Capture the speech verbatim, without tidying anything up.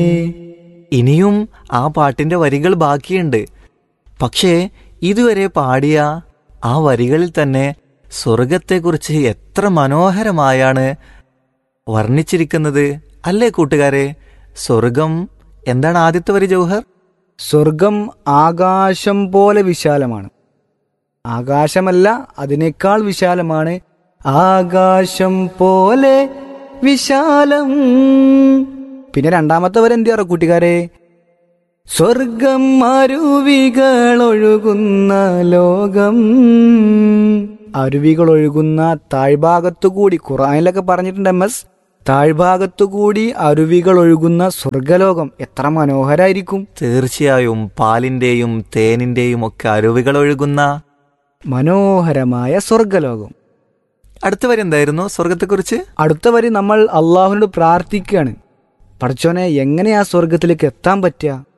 ഇനിയും ആ പാട്ടിന്റെ വരികൾ ബാക്കിയുണ്ട്. പക്ഷേ ഇതുവരെ പാടിയ ആ വരികളിൽ തന്നെ സ്വർഗത്തെക്കുറിച്ച് എത്ര മനോഹരമായാണ് വർണ്ണിച്ചിരിക്കുന്നത് അല്ലേ കൂട്ടുകാരെ? സ്വർഗം എന്താണ് ആദ്യത്തെ വരി ജൗഹർ? സ്വർഗം ആകാശം പോലെ വിശാലമാണ്. ആകാശമല്ല, അതിനേക്കാൾ വിശാലമാണ്. ആകാശം പോലെ വിശാലം. പിന്നെ രണ്ടാമത്തെ വരെ എന്ത് പറയാ കൂട്ടുകാരെ? സ്വർഗം അരുവികൾ ഒഴുകുന്ന ലോകം. അരുവികൾ ഒഴുകുന്ന താഴ്ഭാഗത്തു കൂടി, ഖുർആനിലൊക്കെ പറഞ്ഞിട്ടുണ്ട് എം എസ്, താഴ്ഭാഗത്തു കൂടി അരുവികൾ ഒഴുകുന്ന സ്വർഗലോകം എത്ര മനോഹരായിരിക്കും. തീർച്ചയായും പാലിന്റെയും തേനിന്റെയും ഒക്കെ അരുവികൾ ഒഴുകുന്ന മനോഹരമായ സ്വർഗലോകം. അടുത്ത വരി എന്തായിരുന്നു സ്വർഗത്തെക്കുറിച്ച്? അടുത്ത വരി നമ്മൾ അള്ളാഹുവിനോട് പ്രാർത്ഥിക്കുകയാണ്, പടച്ചോനെ എങ്ങനെയാ സ്വർഗത്തിലേക്ക് എത്താൻ പറ്റുക?